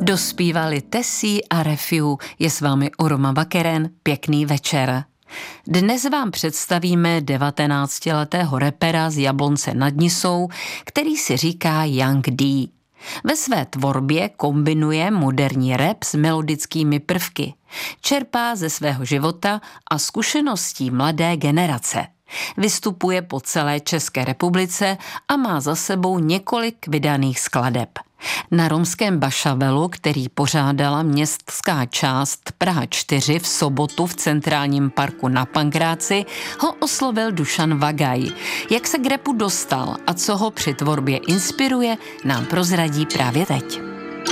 Dospívali Tessie a Refiu, je s vámi Roma Vakeren, pěkný večer. Dnes vám představíme 19letého rapera z Jablonce nad Nisou, který si říká Young D. Ve své tvorbě kombinuje moderní rap s melodickými prvky. Čerpá ze svého života a zkušeností mladé generace. Vystupuje po celé České republice a má za sebou několik vydaných skladeb. Na romském bašavelu, který pořádala městská část Praha 4 v sobotu v Centrálním parku na Pankráci, ho oslovil Dušan Vagaj. Jak se k rapu dostal a co ho při tvorbě inspiruje, nám prozradí právě teď.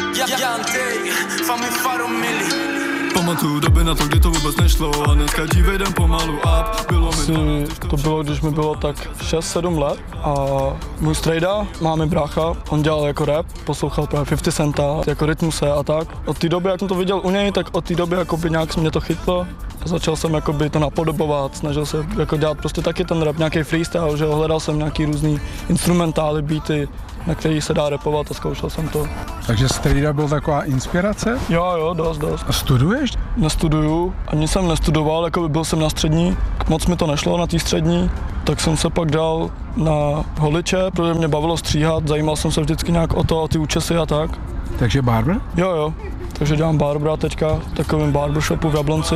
Pamatuju doby na to, kdy to vůbec nešlo a dneska dívej jdem pomalu up. To bylo, když mi bylo tak 6-7 let a můj strejda, mámy brácha, on dělal jako rap, poslouchal právě 50 Centa, jako Rytmuse a tak. Od té doby, jak jsem to viděl u něj, tak od té doby jakoby nějak mě to chytlo. Začal jsem jakoby to napodobovat, snažil se jako dělat prostě taky ten rap, nějaký freestyle, že jo, hledal jsem nějaký různý instrumentály, beaty, na kterých se dá rapovat a zkoušel jsem to. Takže strejda byl taková inspirace? Jo, dost. A studuješ? Nestuduju, ani jsem nestudoval, jako byl jsem na střední, moc mi to nešlo na té střední, tak jsem se pak dal na holiče, protože mě bavilo stříhat, zajímal jsem se vždycky nějak o ty účesy a tak. Takže barber? Jo, takže dělám barbera teďka v takovém barbershopu v Jablonci.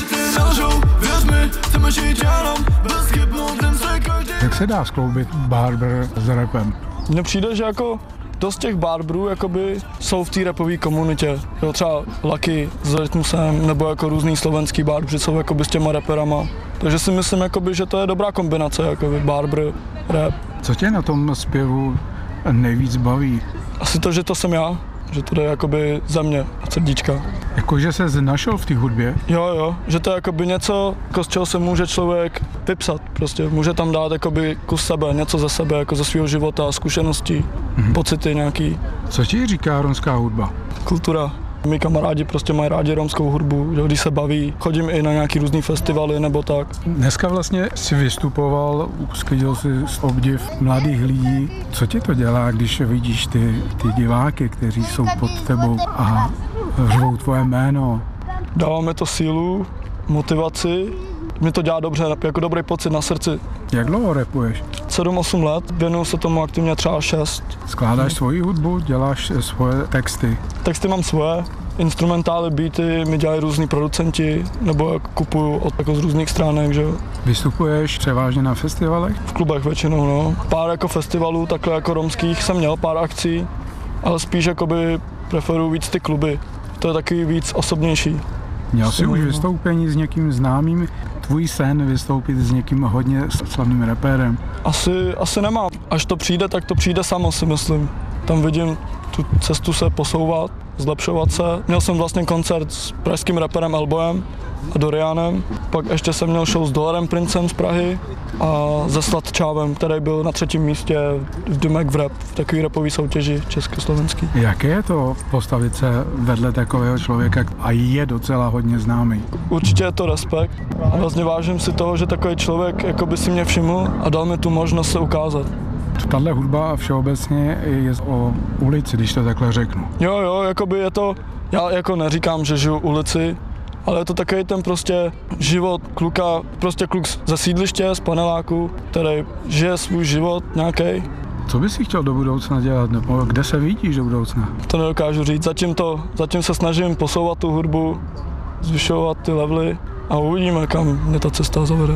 Jak se dá skloubit barber s rapem? Mně přijde, že jako dost těch barberů jakoby jsou v té rapové komunitě. Jo, třeba Lucky s Rytmusem, nebo jako různý slovenský barbeři jsou jakoby s těma raperama. Takže si myslím, jakoby, že to je dobrá kombinace, jakoby barber, rap. Co tě na tom zpěvu nejvíc baví? Asi to, že to jsem já, že to jde jakoby ze mě a srdíčka. Jakože se našel v té hudbě? Jo, že to je jakoby něco, jako z čeho se může člověk vypsat, prostě může tam dát jakoby kus sebe, něco ze sebe, jako ze svého života, zkušeností, pocity nějaký. Co ti říká romská hudba? Kultura. Mí kamarádi prostě mají rádi romskou hudbu, že když se baví, chodím i na nějaký různý festivaly nebo tak. Dneska vlastně si vystupoval, sklidil si obdiv mladých lidí. Co ti to dělá, když vidíš ty diváky, kteří jsou pod tebou a řvou tvoje jméno? Dáváme to sílu, motivaci, mi to dělá dobře, jako dobrý pocit na srdci. Jak dlouho rapuješ? 7-8 let, věnuju se tomu aktivně třeba 6. Skládáš svoji hudbu, děláš svoje texty? Texty mám svoje, instrumentály, beaty mi dělají různí producenti, nebo kupuju jako z různých stránek, že jo. Vystupuješ převážně na festivalech? V klubech většinou, no. Pár jako festivalů, takhle jako romských jsem měl, pár akcí, ale spíš jakoby preferuju víc ty kluby. To je taky víc osobnější. Měl jsi už vystoupení s někým známým? Tvůj sen vystoupit s někým hodně slavným rapérem? Asi nemám. Až to přijde, tak to přijde samo, si myslím. Tam vidím tu cestu se posouvat, zlepšovat se. Měl jsem vlastně koncert s pražským raperem Elbojem a Dorianem. Pak ještě jsem měl show s Dollarem Princem z Prahy a se Sladčávem, který byl na 3. místě v Dumek v rap, v takové rapové soutěži československý. Jaké je to postavit se vedle takového člověka a je docela hodně známý? Určitě je to respekt a vlastně vážím si toho, že takový člověk jako by si mě všiml a dal mi tu možnost se ukázat. Tahle hudba všeobecně je o ulici, když to takhle řeknu. Jo, jakoby je to, já jako neříkám, že žiju ulici, ale je to takový ten prostě život kluka, prostě kluk ze sídliště, z paneláku, který žije svůj život nějaký. Co bys si chtěl do budoucna dělat, nebo kde se vidíš do budoucna? To nedokážu říct, zatím se snažím posouvat tu hudbu, zvyšovat ty levely a uvidíme, kam mě ta cesta zavede.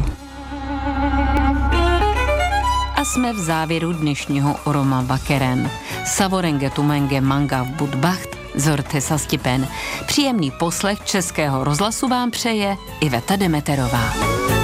A jsme v závěru dnešního Roma Vakeren. Savorenge tumenge manga v budbacht, zorte sastipen. Příjemný poslech Českého rozhlasu vám přeje Iveta Demeterová.